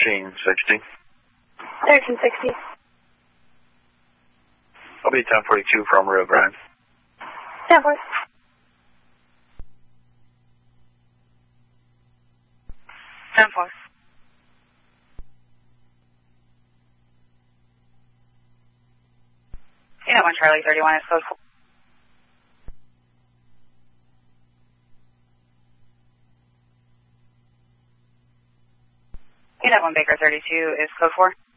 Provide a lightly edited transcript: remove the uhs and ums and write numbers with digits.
1360. 1360. I'll be 1042 from Rio Grande. 10-4. 10-4. You know when Charlie 31 is code 4. You know when Baker 32 is code 4.